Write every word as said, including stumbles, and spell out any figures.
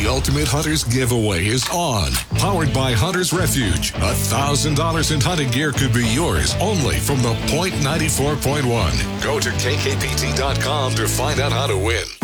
The Ultimate Hunters giveaway is on. Powered by Hunters Refuge. one thousand dollars in hunting gear could be yours only from the Point ninety-four point one. Go to K K P T dot com to find out how to win.